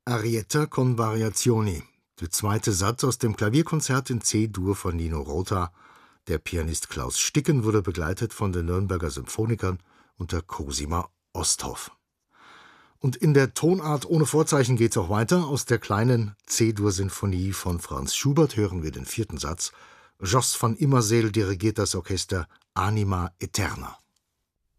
Arietta con Variazioni, der zweite Satz aus dem Klavierkonzert in C-Dur von Nino Rota. Der Pianist Klaus Sticken wurde begleitet von den Nürnberger Symphonikern unter Cosima Osthoff. Und in der Tonart ohne Vorzeichen geht's auch weiter. Aus der kleinen C-Dur-Sinfonie von Franz Schubert hören wir den vierten Satz. Jos van Immerseel dirigiert das Orchester Anima Eterna.